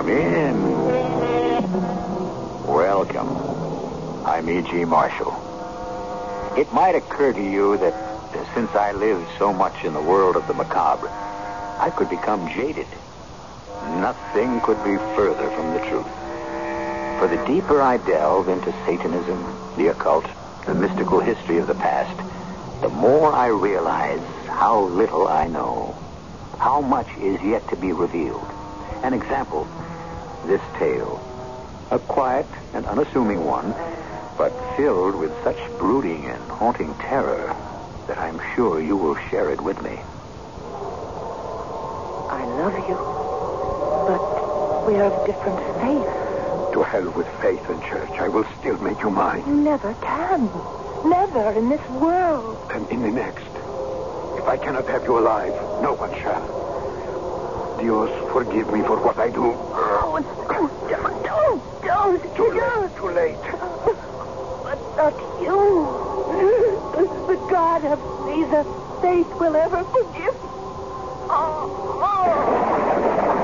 in. Welcome. I'm E.G. Marshall. It might occur to you that since I lived so much in the world of the macabre, I could become jaded. Nothing could be further from the truth. For the deeper I delve into Satanism, the occult, the mystical history of the past, the more I realize how little I know, how much is yet to be revealed. An example, this tale. A quiet and unassuming one, but filled with such brooding and haunting terror that I'm sure you will share it with me. I love you, but we are of different faiths. To hell with faith and church. I will still make you mine. You never can. Never in this world. And in the next. If I cannot have you alive, no one shall. Dios, forgive me for what I do. Oh, don't. Too late. But not you. The God of neither faith will ever forgive. Oh.